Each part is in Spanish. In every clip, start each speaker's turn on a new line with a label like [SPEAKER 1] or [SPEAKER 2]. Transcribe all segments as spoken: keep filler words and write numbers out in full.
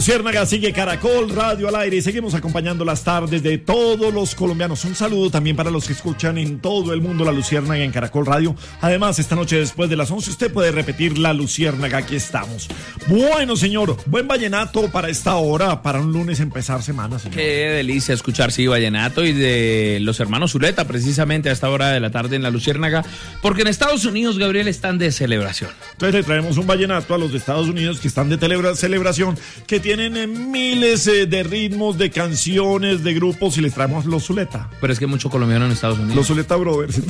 [SPEAKER 1] Luciérnaga sigue Caracol Radio al aire y seguimos acompañando las tardes de todos los colombianos. Un saludo también para los que escuchan en todo el mundo la Luciérnaga en Caracol Radio. Además, esta noche después de las once usted puede repetir la Luciérnaga. Aquí estamos. Bueno, señor, buen vallenato para esta hora, para un lunes empezar semana, señor.
[SPEAKER 2] Qué delicia escuchar, sí, vallenato y de los hermanos Zuleta, precisamente a esta hora de la tarde en la Luciérnaga, porque en Estados Unidos, Gabriel, están de celebración.
[SPEAKER 1] Entonces le traemos un vallenato a los de Estados Unidos que están de telebra- celebración, que tienen Tienen miles eh, de ritmos, de canciones, de grupos y les traemos los Zuleta.
[SPEAKER 2] Pero es que hay mucho colombiano en Estados Unidos.
[SPEAKER 1] Los Zuleta Brothers.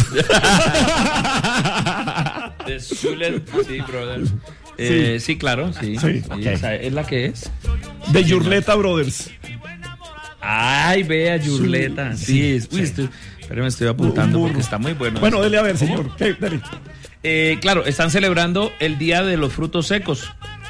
[SPEAKER 2] De Zuleta, sí, brother. Eh, sí. sí, claro, sí.
[SPEAKER 1] Sí,
[SPEAKER 2] sí
[SPEAKER 1] okay.
[SPEAKER 2] Esa es la que es.
[SPEAKER 1] De Yurleta Brothers.
[SPEAKER 2] Ay, vea, Yurleta. Sí, sí, uy, estoy, pero me estoy apuntando porque está muy bueno.
[SPEAKER 1] Bueno, dele a ver, señor. ¿Qué? Dele.
[SPEAKER 2] Eh, claro, están celebrando el Día de los Frutos Secos.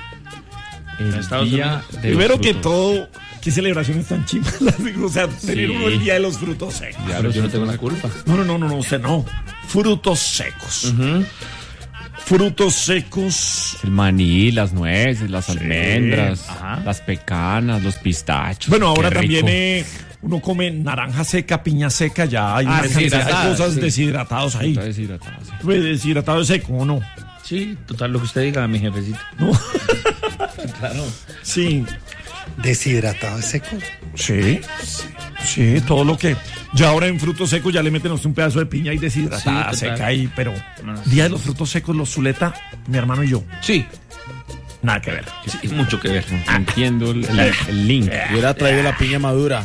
[SPEAKER 3] El
[SPEAKER 2] Estados
[SPEAKER 3] día
[SPEAKER 2] Unidos.
[SPEAKER 3] de
[SPEAKER 1] Primero
[SPEAKER 3] los
[SPEAKER 1] que
[SPEAKER 3] frutos.
[SPEAKER 1] todo, qué celebraciones tan chimas. O sea, tener
[SPEAKER 3] Sí.
[SPEAKER 1] uno el día de los frutos secos.
[SPEAKER 2] Claro, yo no tengo la culpa.
[SPEAKER 1] No, no, no, no, no, usted no. Frutos secos.
[SPEAKER 2] Uh-huh.
[SPEAKER 1] Frutos secos.
[SPEAKER 3] El maní, las nueces, las
[SPEAKER 1] Sí.
[SPEAKER 3] almendras,
[SPEAKER 2] Ajá.
[SPEAKER 3] las pecanas, los pistachos.
[SPEAKER 1] Bueno, ahora
[SPEAKER 3] Qué
[SPEAKER 1] también
[SPEAKER 3] rico.
[SPEAKER 1] eh, uno come naranja seca, piña seca, ya hay,
[SPEAKER 2] Ah,
[SPEAKER 1] una cantidad de
[SPEAKER 2] deshidratadas,
[SPEAKER 1] cosas
[SPEAKER 2] sí.
[SPEAKER 1] deshidratados ahí.
[SPEAKER 3] Está deshidratado, sí.
[SPEAKER 1] Pues, deshidratado es seco, ¿o no?
[SPEAKER 2] Sí, total, lo que usted diga, mi jefecito.
[SPEAKER 1] No.
[SPEAKER 2] Claro.
[SPEAKER 1] Sí.
[SPEAKER 4] Deshidratados secos.
[SPEAKER 1] Sí. Sí, todo lo que. Ya ahora en frutos secos ya le meten a usted un pedazo de piña y deshidratada,
[SPEAKER 2] Sí, total.
[SPEAKER 1] seca ahí, pero.
[SPEAKER 2] No, no.
[SPEAKER 1] Día de los frutos secos, los Zuleta, mi hermano y yo.
[SPEAKER 2] Sí,
[SPEAKER 1] Nada que ver.
[SPEAKER 2] sí, mucho que ver.
[SPEAKER 3] Entiendo el, el- el link.
[SPEAKER 5] Hubiera traído la piña madura.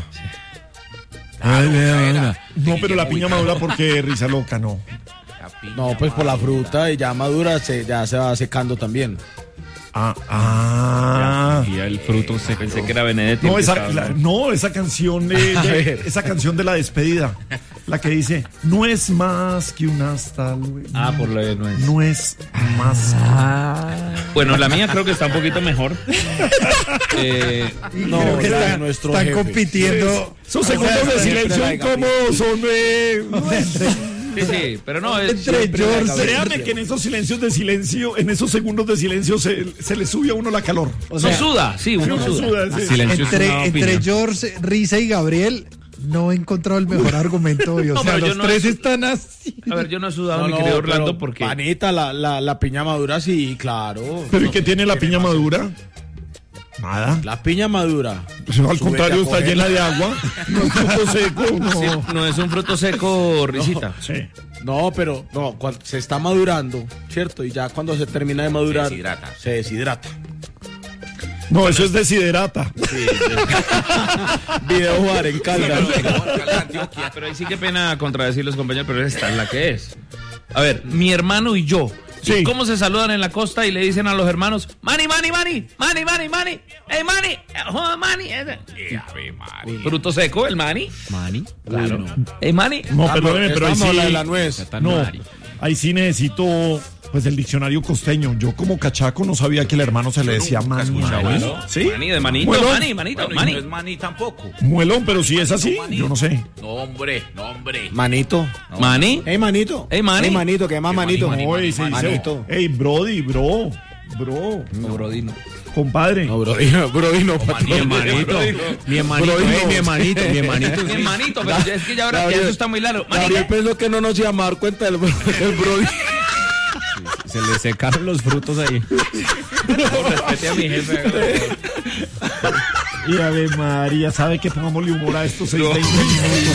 [SPEAKER 3] Ay, vea, vea.
[SPEAKER 1] No, pero la piña madura porque risa loca, no.
[SPEAKER 5] No, pues por la fruta y ya madura se, ya se va secando también.
[SPEAKER 1] Ah, ah.
[SPEAKER 3] Y el fruto seco.
[SPEAKER 2] Pensé que era Benedetti.
[SPEAKER 1] No,
[SPEAKER 2] el que
[SPEAKER 1] esa,
[SPEAKER 2] estaba
[SPEAKER 1] la-
[SPEAKER 2] hablando.
[SPEAKER 1] no, esa canción de, de- esa canción de la despedida, la que dice, no es más que un hasta luego.
[SPEAKER 2] Ah, por lo de nuez.
[SPEAKER 1] No es más.
[SPEAKER 2] Bueno, la mía creo que está un poquito mejor. Eh,
[SPEAKER 5] No,
[SPEAKER 4] Creo que
[SPEAKER 5] la de
[SPEAKER 4] están,
[SPEAKER 5] nuestro
[SPEAKER 4] están
[SPEAKER 5] jefe.
[SPEAKER 4] compitiendo.
[SPEAKER 1] Esos segundos de
[SPEAKER 5] siempre
[SPEAKER 1] silencio
[SPEAKER 5] la de
[SPEAKER 1] incómodos son de...
[SPEAKER 2] sí, sí, pero no, es,
[SPEAKER 4] Entre
[SPEAKER 5] siempre la
[SPEAKER 4] George.
[SPEAKER 5] cabeza.
[SPEAKER 1] Créame que en esos silencios de silencio, en esos segundos de silencio se, se le sube a uno la calor.
[SPEAKER 5] O
[SPEAKER 2] uno
[SPEAKER 5] sea,
[SPEAKER 2] suda, sí, uno
[SPEAKER 1] Uno
[SPEAKER 2] suda.
[SPEAKER 1] suda, sí.
[SPEAKER 3] Silencio es una
[SPEAKER 4] Entre,
[SPEAKER 3] opinión.
[SPEAKER 4] entre George, Risa y Gabriel, no he encontrado el mejor argumento hoy. O
[SPEAKER 2] No,
[SPEAKER 4] sea,
[SPEAKER 2] pero yo
[SPEAKER 4] los
[SPEAKER 2] no
[SPEAKER 4] tres
[SPEAKER 2] he-
[SPEAKER 4] están así.
[SPEAKER 2] A ver, yo no he sudado,
[SPEAKER 5] no,
[SPEAKER 2] mi
[SPEAKER 5] no,
[SPEAKER 2] querido
[SPEAKER 5] pero,
[SPEAKER 2] Orlando, porque...
[SPEAKER 5] Panita, la, la, la piña madura, sí, claro.
[SPEAKER 1] ¿Pero y qué tiene la piña madura? Nada.
[SPEAKER 5] La piña madura.
[SPEAKER 1] Pues, al
[SPEAKER 5] Súbete
[SPEAKER 1] contrario,
[SPEAKER 5] a
[SPEAKER 1] está
[SPEAKER 5] cogerla.
[SPEAKER 1] llena de agua. No es fruto seco, no.
[SPEAKER 2] Sí, no es un fruto seco, risita.
[SPEAKER 1] Sí.
[SPEAKER 5] No, pero no, cuando se está madurando, ¿cierto? Y ya cuando se termina de madurar,
[SPEAKER 2] Se deshidrata.
[SPEAKER 5] Se deshidrata.
[SPEAKER 1] No, eso es desiderata.
[SPEAKER 5] Video jugar en Caldas.
[SPEAKER 2] Pero ahí sí que pena contradecir los compañeros, pero esta es la que es. A ver, mi hermano y yo.
[SPEAKER 1] Sí.
[SPEAKER 2] ¿Cómo se saludan en la costa y le dicen a los hermanos, Mani, Mani, Mani, Mani, Mani, Mani, hey, Mani, eh, joda, Mani? Fruto seco, el Mani.
[SPEAKER 3] Mani.
[SPEAKER 2] Claro. Hey, Mani.
[SPEAKER 1] No,
[SPEAKER 5] Ah,
[SPEAKER 1] perdóneme, pero ahí
[SPEAKER 5] estamos
[SPEAKER 1] sí.
[SPEAKER 5] la de la nuez.
[SPEAKER 3] Está
[SPEAKER 1] No,
[SPEAKER 3] Mari.
[SPEAKER 1] ahí sí necesito pues el diccionario costeño. Yo como cachaco no sabía que el hermano se le decía mani.
[SPEAKER 2] Claro.
[SPEAKER 1] ¿Sí?
[SPEAKER 2] Mani de manito,
[SPEAKER 1] Muelón.
[SPEAKER 2] Mani, manito, Mani.
[SPEAKER 6] No es maní tampoco.
[SPEAKER 1] Muelón, pero si es así, yo no sé.
[SPEAKER 6] No, hombre, no, hombre.
[SPEAKER 5] Manito.
[SPEAKER 2] Mani.
[SPEAKER 5] Ey, manito.
[SPEAKER 2] Ey, mani.
[SPEAKER 5] Ey, manito, que más manito.
[SPEAKER 6] mani,
[SPEAKER 1] Oye, se dice,
[SPEAKER 5] manito.
[SPEAKER 1] hey, Brody, bro, bro,
[SPEAKER 2] No, Brodino.
[SPEAKER 1] compadre.
[SPEAKER 5] No, bro, bro, no,
[SPEAKER 3] Mi hermanito. Mi hermanito.
[SPEAKER 5] Bro,
[SPEAKER 3] ey,
[SPEAKER 5] no.
[SPEAKER 3] mi hermanito. Mi hermanito.
[SPEAKER 2] Mi hermanito, pero ya- es que ya ahora ya
[SPEAKER 5] Gabriel-
[SPEAKER 2] eso está muy largo. Mani,
[SPEAKER 5] Gabriel pensó que no nos iba a dar cuenta del, del Brody.
[SPEAKER 3] Se le secaron los frutos ahí.
[SPEAKER 2] respete a mi jefe.
[SPEAKER 1] Y Ave María, ¿sabe que pongámosle humor a estos seis, veinte minutos?